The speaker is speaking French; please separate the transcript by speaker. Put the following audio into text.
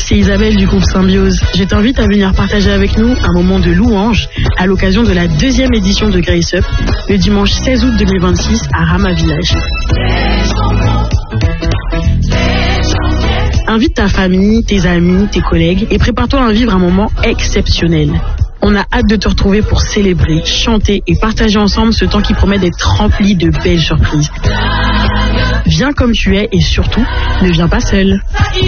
Speaker 1: c'est Isabelle du groupe Symbiose. Je t'invite à venir partager avec nous un moment de louange à l'occasion de la 2e édition de Grace Up, le dimanche 16 août 2026 à Rama Village. Invite ta famille, tes amis, tes collègues et prépare-toi à vivre un moment exceptionnel. On a hâte de te retrouver pour célébrer, chanter et partager ensemble ce temps qui promet d'être rempli de belles surprises. Viens comme tu es et surtout, ne viens pas seul.